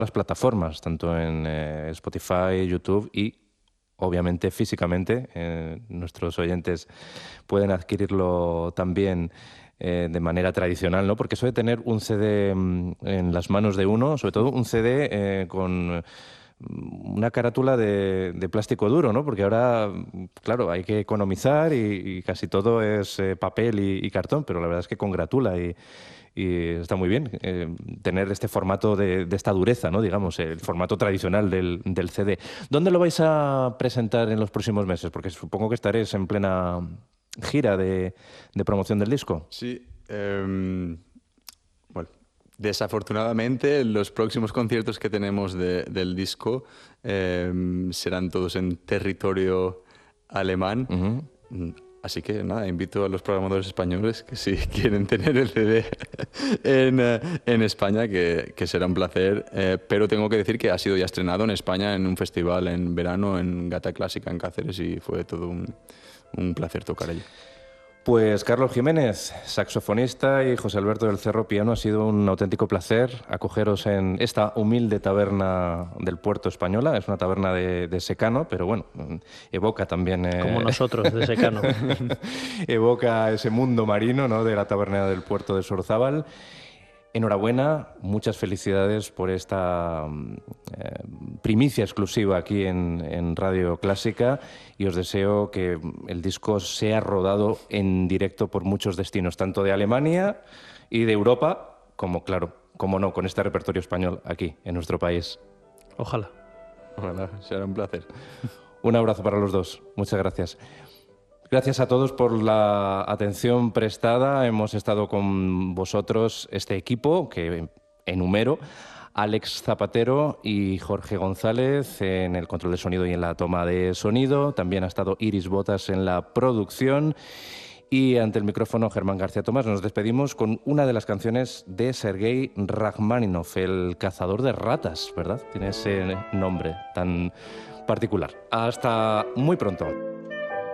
las plataformas, tanto en Spotify, YouTube y obviamente físicamente. Nuestros oyentes pueden adquirirlo también de manera tradicional, ¿no? Porque eso de tener un CD en las manos de uno, sobre todo un CD con una carátula de plástico duro, ¿no? Porque ahora, claro, hay que economizar y casi todo es papel y cartón, pero la verdad es que congratula y está muy bien tener este formato de esta dureza, ¿no? Digamos, el formato tradicional del CD. ¿Dónde lo vais a presentar en los próximos meses? Porque supongo que estaréis en plena gira de promoción del disco. Sí, bueno, desafortunadamente los próximos conciertos que tenemos del disco serán todos en territorio alemán. Ujú. Así que nada, invito a los programadores españoles que si quieren tener el CD en España, que será un placer. Pero tengo que decir que ha sido ya estrenado en España en un festival en verano en Gata Clásica en Cáceres y fue todo un placer tocar allí. Pues Carlos Jiménez, saxofonista, y José Alberto del Cerro, piano, ha sido un auténtico placer acogeros en esta humilde taberna del puerto española. Es una taberna de secano, pero bueno, evoca también... Como nosotros, de secano. evoca ese mundo marino, ¿no?, de la taberna del puerto de Sorzábal. Enhorabuena, muchas felicidades por esta primicia exclusiva aquí en Radio Clásica y os deseo que el disco sea rodado en directo por muchos destinos, tanto de Alemania y de Europa, como, claro, como no, con este repertorio español aquí, en nuestro país. Ojalá. Ojalá, será un placer. Un abrazo para los dos. Muchas gracias. Gracias a todos por la atención prestada. Hemos estado con vosotros, este equipo, que enumero: Alex Zapatero y Jorge González en el control de sonido y en la toma de sonido. También ha estado Iris Botas en la producción. Y ante el micrófono, Germán García Tomás. Nos despedimos con una de las canciones de Sergei Rachmaninov, el cazador de ratas, ¿verdad? Tiene ese nombre tan particular. Hasta muy pronto.